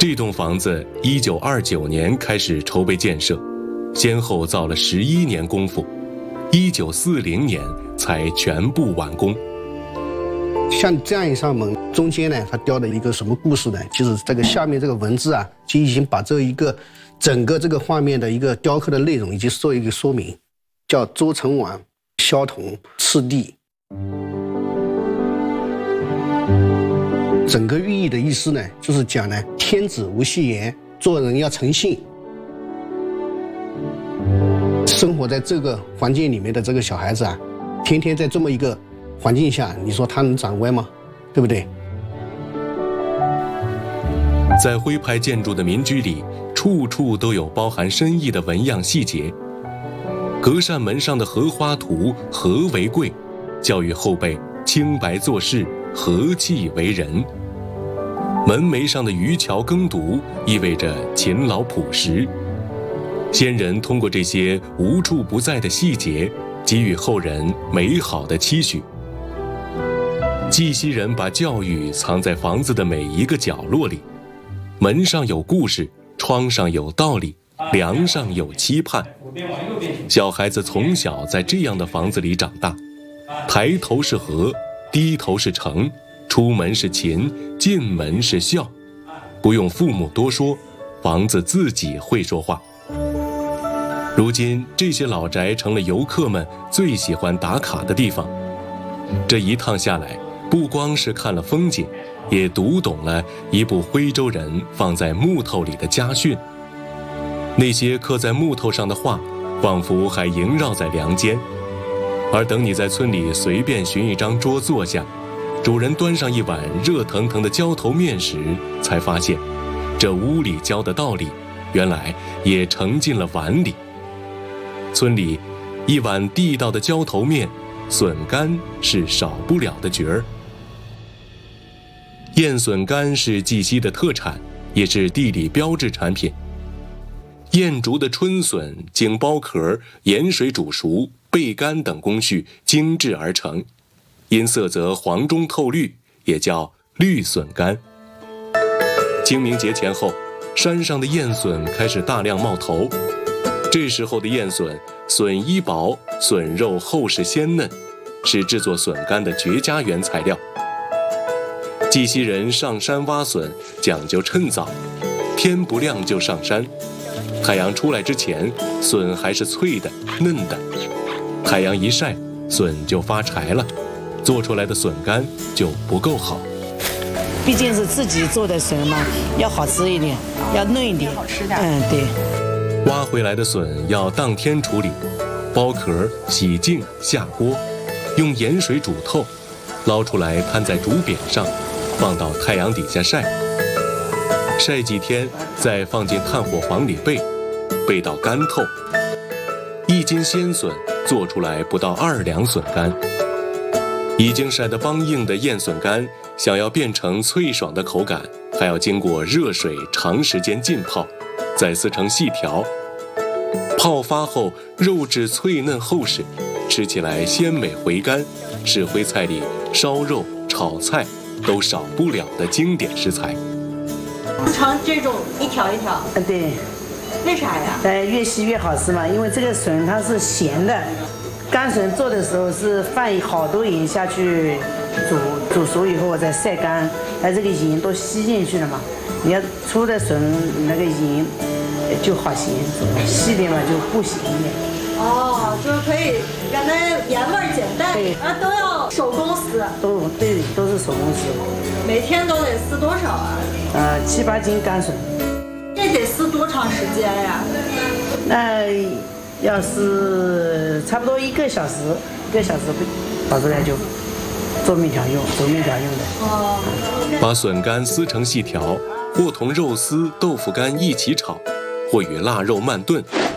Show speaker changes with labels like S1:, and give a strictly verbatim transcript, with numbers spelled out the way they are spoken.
S1: 这栋房子一九二九年开始筹备建设，先后造了十一年功夫，一九四零年才全部完工。
S2: 像这样一扇门，中间呢，它雕的一个什么故事呢？其实这个下面这个文字啊，就已经把这一个整个这个画面的一个雕刻的内容，以及做一个说明，叫周成王萧统赤帝。整个寓意的意思呢，就是讲呢，天子无戏言，做人要诚信。生活在这个环境里面的这个小孩子啊，天天在这么一个环境下，你说他能长歪吗？对不对？
S1: 在徽派建筑的民居里，处处都有包含深意的纹样细节。隔扇门上的荷花图“和为贵”，教育后辈清白做事，和气为人。门楣上的渔樵耕读，意味着勤劳朴实。先人通过这些无处不在的细节，给予后人美好的期许。绩溪人把教育藏在房子的每一个角落里，门上有故事，窗上有道理，梁上有期盼。小孩子从小在这样的房子里长大，抬头是和，低头是诚，出门是勤，进门是孝。不用父母多说，房子自己会说话。如今这些老宅成了游客们最喜欢打卡的地方。这一趟下来，不光是看了风景，也读懂了一部徽州人放在木头里的家训。那些刻在木头上的话，仿佛还萦绕在梁间。而等你在村里随便寻一张桌坐下，主人端上一碗热腾腾的浇头面时，才发现这屋里教的道理，原来也盛进了碗里。村里一碗地道的浇头面，笋干是少不了的角儿。燕笋干是绩溪的特产，也是地理标志产品。燕竹的春笋经剥壳、盐水煮熟、焙干等工序精制而成，因色泽黄中透绿，也叫绿笋干。清明节前后，山上的燕笋开始大量冒头。这时候的燕笋，笋衣薄，笋肉厚实鲜嫩，是制作笋干的绝佳原材料。绩溪人上山挖笋讲究趁早，天不亮就上山。太阳出来之前，笋还是脆的、嫩的。太阳一晒，笋就发柴了，做出来的笋干就不够好。
S3: 毕竟是自己做的笋嘛，要好吃一点，要嫩一点，好吃点。嗯，对。
S1: 挖回来的笋要当天处理，剥壳、洗净、下锅，用盐水煮透，捞出来摊在竹匾上，放到太阳底下晒。晒几天，再放进炭火房里焙，焙到干透。一斤鲜笋做出来不到二两笋干。已经晒得梆硬的燕笋干，想要变成脆爽的口感，还要经过热水长时间浸泡，再撕成细条。泡发后，肉质脆嫩厚实，吃起来鲜美回甘，是徽菜里烧肉、炒菜都少不了的经典食材。
S4: 尝这种一条一条，
S3: 嗯，对。
S4: 为啥呀？
S3: 呃，越细越好吃嘛，因为这个笋它是咸的，干笋做的时候是放好多盐下去煮，煮熟以后再晒干，它这个盐都吸进去了嘛。你要粗的笋那个盐就好咸，细点嘛就不咸一点。
S4: 哦，就是可以让它盐味减淡。对，啊，都要手工撕。
S3: 都对，都是手工撕。
S4: 每天都得撕多少啊？
S3: 呃，七八斤干笋。
S4: 这得撕多长时间呀？
S3: 那要是差不多一个小时，一个小时跑出来就做面条用，做面条用的。
S4: 哦。
S1: 把笋干撕成细条，或同肉丝、豆腐干一起炒，或与腊肉慢炖，